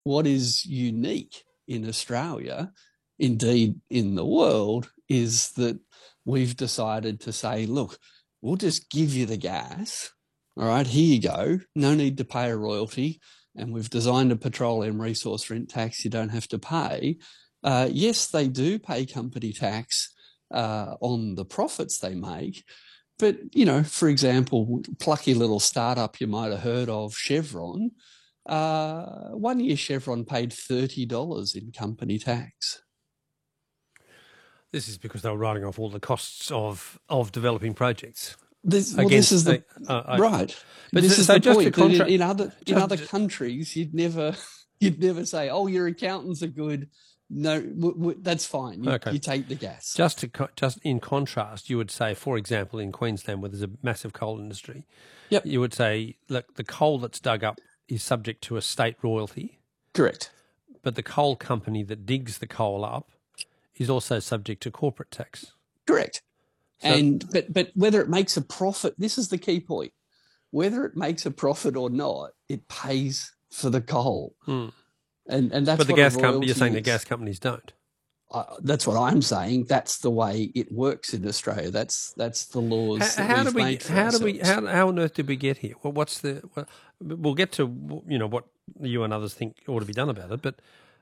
what is unique in Australia, indeed in the world, is that we've decided to say, look, we'll just give you the gas. All right, here you go. No need to pay a royalty. And we've designed a petroleum resource rent tax you don't have to pay. Yes, they do pay company tax on the profits they make. But, for example, plucky little startup you might have heard of, Chevron, 1 year Chevron paid $30 in company tax. This is because they were writing off all the costs of developing projects. This is the right. But this is the point. In other countries, you'd never say, "Oh, your accountants are good." No, that's fine. You take the gas. Just in contrast, you would say, for example, in Queensland, where there's a massive coal industry, yep, you would say, look, the coal that's dug up is subject to a state royalty. Correct. But the coal company that digs the coal up is also subject to corporate tax. Correct. So, but whether it makes a profit, this is the key point. Whether it makes a profit or not, it pays for the coal. And that's but the gas company, you're saying the gas companies don't. That's what I'm saying. That's the way it works in Australia. That's the laws that we've made for ourselves. How on earth did we get here? Well, we'll get to what you and others think ought to be done about it. But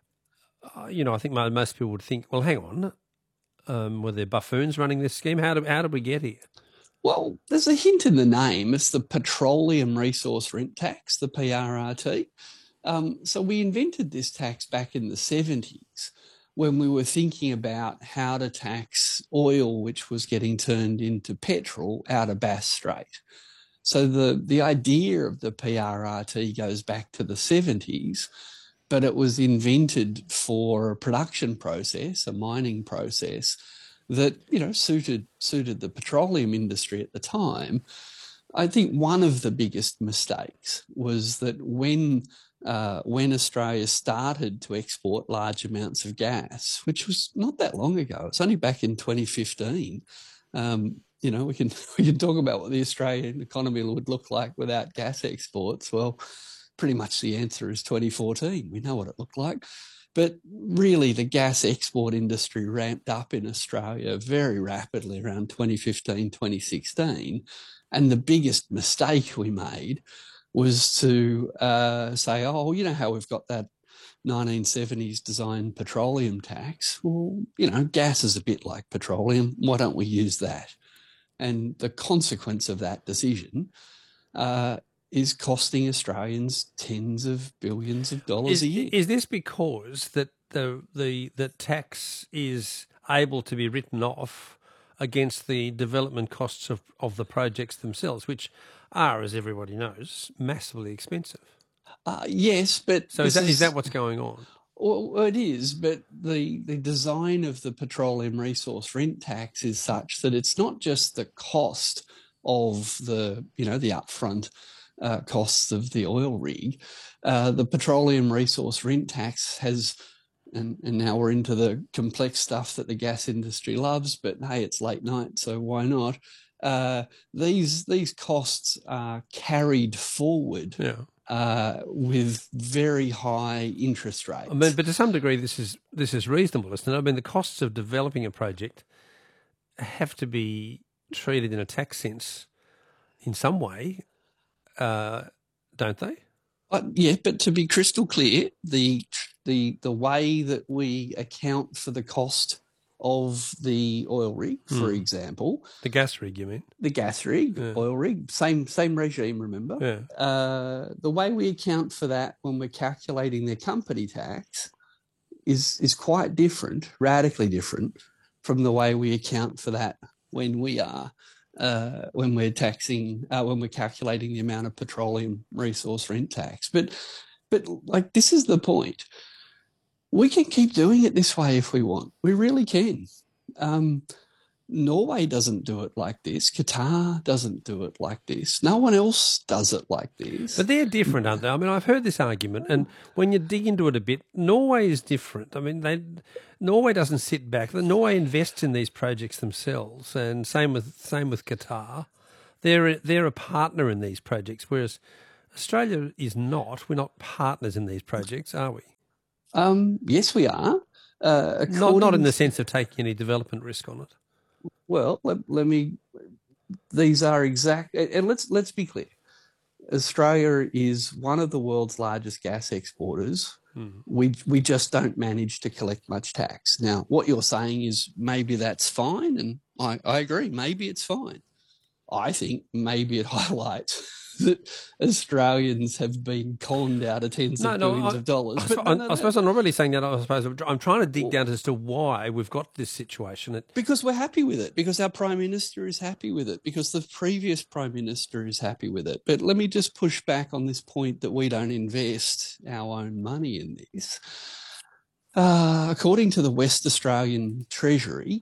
I think most people would think, well, hang on. Were there buffoons running this scheme? How did we get here? Well, there's a hint in the name. It's the Petroleum Resource Rent Tax, the PRRT. So we invented this tax back in the 70s when we were thinking about how to tax oil, which was getting turned into petrol out of Bass Strait. So the idea of the PRRT goes back to the 70s, but it was invented for a production process, a mining process that, suited the petroleum industry at the time. I think one of the biggest mistakes was that when Australia started to export large amounts of gas, which was not that long ago, it's only back in 2015. We can talk about what the Australian economy would look like without gas exports. Well, pretty much the answer is 2014. We know what it looked like. But really, the gas export industry ramped up in Australia very rapidly around 2015, 2016. And the biggest mistake we made was to say, oh, you know how we've got that 1970s design petroleum tax? Well, gas is a bit like petroleum. Why don't we use that? And the consequence of that decision is costing Australians tens of billions of dollars a year. Is this because that the tax is able to be written off against the development costs of the projects themselves, which are, as everybody knows, massively expensive? Yes, but so is that what's going on? Well, it is, but the design of the petroleum resource rent tax is such that it's not just the cost of the upfront costs of the oil rig. The petroleum resource rent tax has, and now we're into the complex stuff that the gas industry loves, but hey, it's late night, so why not? These costs are carried forward with very high interest rates. But to some degree, this is reasonable, isn't it? I mean, the costs of developing a project have to be treated in a tax sense in some way, don't they? Yeah, but to be crystal clear, the way that we account for the cost of the oil rig, for example, the gas rig, you mean? The gas rig, oil rig, same regime. Remember, the way we account for that when we're calculating their company tax is quite different, radically different from the way we account for that when we're calculating the amount of petroleum resource rent tax. But like, this is the point. We can keep doing it this way if we want. We really can. Norway doesn't do it like this. Qatar doesn't do it like this. No one else does it like this. But they're different, aren't they? I mean, I've heard this argument, and when you dig into it a bit, Norway is different. I mean, Norway doesn't sit back. Norway invests in these projects themselves, and same with Qatar. They're a partner in these projects, whereas Australia is not. We're not partners in these projects, are we? Yes, we are. Not in the sense of taking any development risk on it. Well, let me. These are exact. And let's be clear. Australia is one of the world's largest gas exporters. We just don't manage to collect much tax. Now, what you're saying is maybe that's fine, and I agree. Maybe it's fine. I think maybe it highlights that Australians have been conned out of tens of billions of dollars. I suppose I'm not really saying that. I suppose I'm trying to dig down as to why we've got this situation. Because we're happy with it, because our Prime Minister is happy with it, because the previous Prime Minister is happy with it. But let me just push back on this point that we don't invest our own money in this. According to the West Australian Treasury,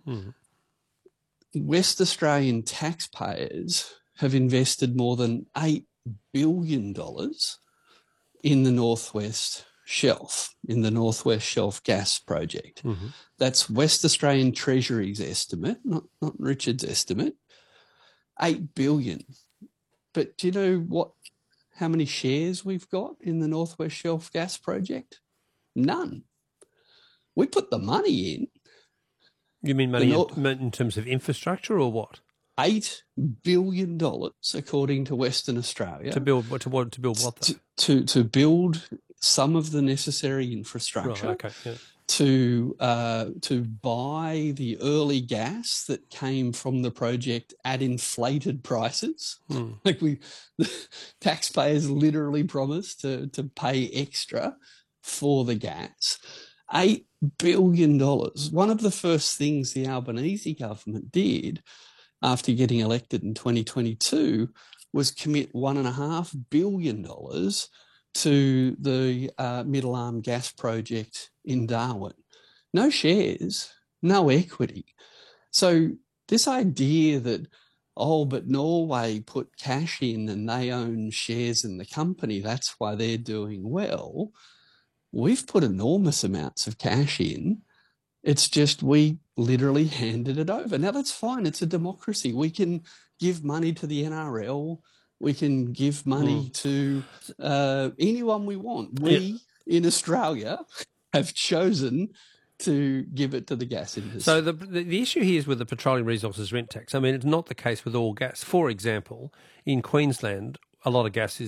West Australian taxpayers have invested more than $8 billion in the Northwest Shelf, in the Northwest Shelf gas project. That's West Australian Treasury's estimate, not Richard's estimate. 8 billion. But do you know how many shares we've got in the Northwest Shelf gas project? None. We put the money in. You mean money in terms of infrastructure or what? $8 billion, according to Western Australia, to build what? Though? To build some of the necessary infrastructure. Right, okay, yeah. To buy the early gas that came from the project at inflated prices. Like the taxpayers literally promised to pay extra for the gas. $8 billion. One of the first things the Albanese government did after getting elected in 2022 was commit $1.5 billion to the Middle Arm gas project in Darwin. No shares, no equity. So this idea that, but Norway put cash in and they own shares in the company, that's why they're doing well. We've put enormous amounts of cash in. It's just we literally handed it over. Now, that's fine. It's a democracy. We can give money to the NRL. We can give money to anyone we want. We, in Australia, have chosen to give it to the gas industry. So the issue here is with the Petroleum Resources Rent Tax. I mean, it's not the case with all gas. For example, in Queensland, a lot of gas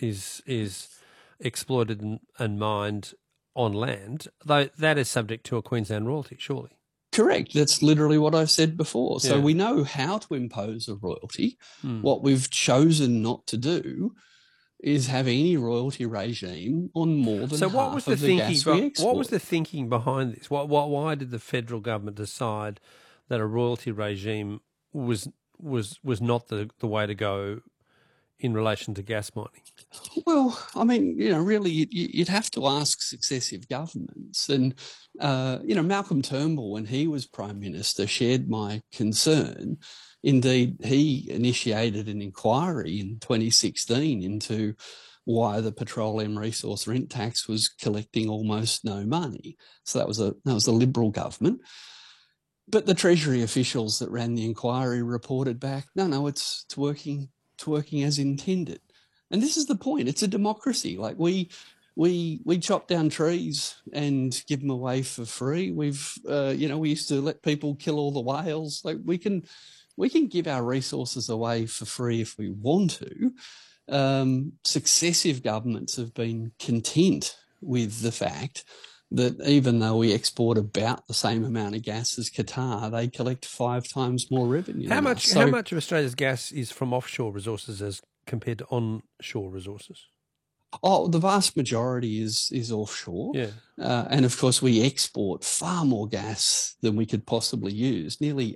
is exploited and mined on land, though that is subject to a Queensland royalty, surely. Correct. That's literally what I said before. So we know how to impose a royalty. What we've chosen not to do is have any royalty regime on more than half of the gas we export. What was the thinking behind this? Why did the federal government decide that a royalty regime was not the way to go in relation to gas mining? Well, I mean, really, you'd have to ask successive governments. And, Malcolm Turnbull, when he was Prime Minister, shared my concern. Indeed, he initiated an inquiry in 2016 into why the Petroleum Resource Rent Tax was collecting almost no money. So that was a Liberal government. But the Treasury officials that ran the inquiry reported back, no, it's working as intended. And this is the point. It's a democracy. Like we chop down trees and give them away for free. We used to let people kill all the whales. Like we can give our resources away for free if we want to. Successive governments have been content with the fact that even though we export about the same amount of gas as Qatar, they collect 5 times more revenue. How much of Australia's gas is from offshore resources as compared to onshore resources? Oh, the vast majority is offshore. Yeah. And of course, we export far more gas than we could possibly use. Nearly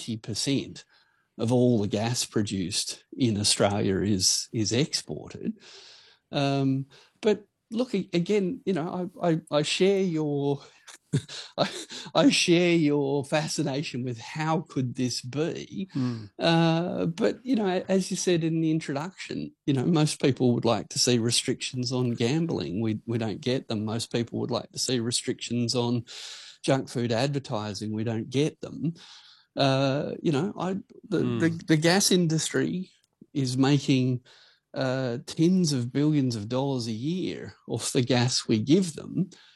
80% of all the gas produced in Australia is exported. But look, again, I share your I share your fascination with how could this be. But, as you said in the introduction, most people would like to see restrictions on gambling. We don't get them. Most people would like to see restrictions on junk food advertising. We don't get them. The gas industry is making tens of billions of dollars a year off the gas we give them,